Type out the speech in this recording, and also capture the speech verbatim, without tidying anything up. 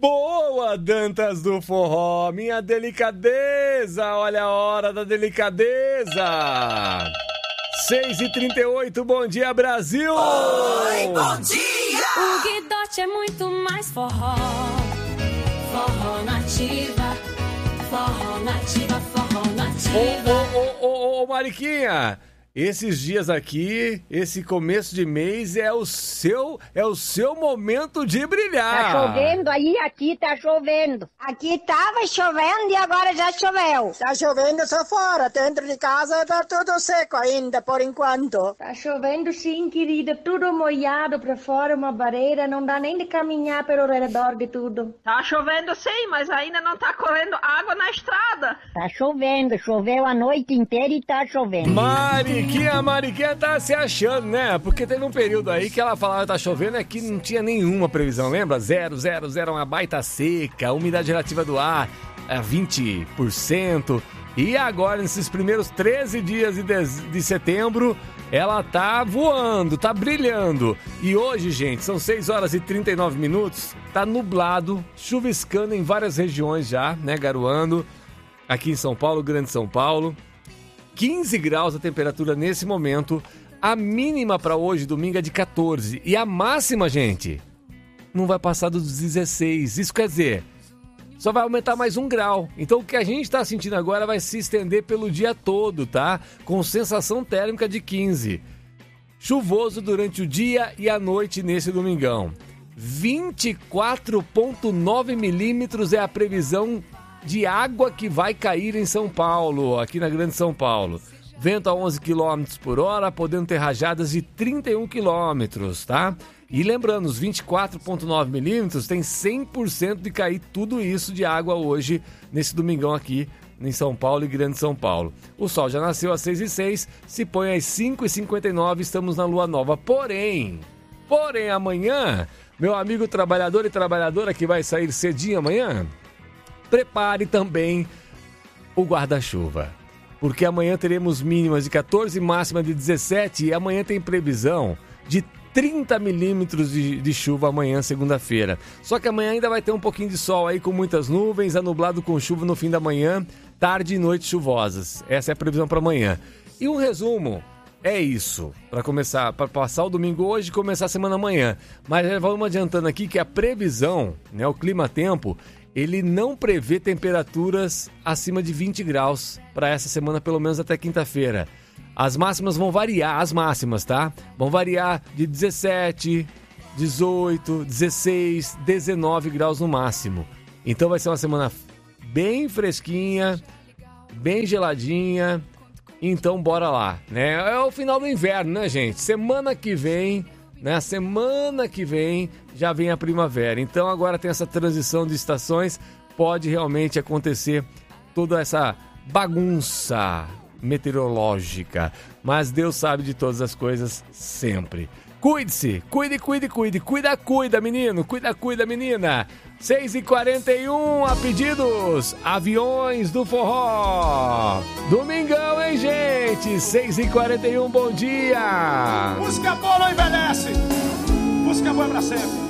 Boa, Dantas do Forró, minha delicadeza, olha a hora da delicadeza. seis e trinta e oito, bom dia, Brasil! Oi, bom dia! O Guidote é muito mais forró. Forró nativa, forró nativa, forró nativa. Ô, ô, ô, ô, ô, Mariquinha, esses dias aqui, esse começo de mês é o seu, é o seu momento de brilhar. Tá chovendo aí, aqui tá chovendo. Aqui tava chovendo e agora já choveu. Tá chovendo só fora, dentro de casa tá tudo seco ainda, por enquanto. Tá chovendo sim, querida, tudo molhado pra fora, uma barreira, não dá nem de caminhar pelo redor de tudo. Tá chovendo sim, mas ainda não tá correndo água na estrada. Tá chovendo, choveu a noite inteira e tá chovendo. Mariquinha, a Mariquinha tá se achando, né? Porque teve um período aí que ela falava que tá chovendo, é que não tinha nenhuma previsão, lembra? Zero, zero, zero, uma baita seca, umidade relativa do ar é vinte por cento. E agora, nesses primeiros treze dias de, de, de setembro, ela tá voando, tá brilhando. E hoje, gente, são seis horas e trinta e nove minutos, tá nublado, chuviscando em várias regiões já, né, garoando. Aqui em São Paulo, Grande São Paulo. quinze graus a temperatura nesse momento. A mínima para hoje, domingo, é de quatorze. E a máxima, gente, não vai passar dos dezesseis. Isso quer dizer, só vai aumentar mais um grau. Então o que a gente está sentindo agora vai se estender pelo dia todo, tá? Com sensação térmica de quinze. Chuvoso durante o dia e a noite nesse domingão. vinte e quatro vírgula nove milímetros é a previsão de água que vai cair em São Paulo, aqui na Grande São Paulo. Vento a onze quilômetros por hora, podendo ter rajadas de trinta e um quilômetros, tá? E lembrando, os vinte e quatro vírgula nove milímetros tem cem por cento de cair tudo isso de água hoje, nesse domingão aqui em São Paulo e Grande São Paulo. O sol já nasceu às seis e seis, se põe às cinco e cinquenta e nove, estamos na lua nova. Porém, porém amanhã, meu amigo trabalhador e trabalhadora que vai sair cedinho amanhã, prepare também o guarda-chuva, porque amanhã teremos mínimas de quatorze, máxima de dezessete, e amanhã tem previsão de trinta milímetros de, de chuva amanhã, segunda-feira. Só que amanhã ainda vai ter um pouquinho de sol aí com muitas nuvens, anublado com chuva no fim da manhã, tarde e noite chuvosas. Essa é a previsão para amanhã. E um resumo é isso, para começar, para passar o domingo hoje e começar a semana amanhã. Mas já vamos adiantando aqui que a previsão, né, o clima-tempo, ele não prevê temperaturas acima de vinte graus para essa semana, pelo menos até quinta-feira. As máximas vão variar, as máximas, tá? Vão variar de dezessete, dezoito, dezesseis, dezenove graus no máximo. Então vai ser uma semana bem fresquinha, bem geladinha. Então bora lá, né? É o final do inverno, né, gente? Semana que vem... Na semana que vem já vem a primavera. Então agora tem essa transição de estações. Pode realmente acontecer toda essa bagunça meteorológica. Mas Deus sabe de todas as coisas sempre. Cuide-se, cuide, cuide, cuide. Cuida, cuida, menino. Cuida, cuida, menina. seis e quarenta e um, a pedidos, Aviões do Forró. Domingão, hein, gente? seis e quarenta e um, bom dia. Música boa não envelhece. Música boa é pra sempre.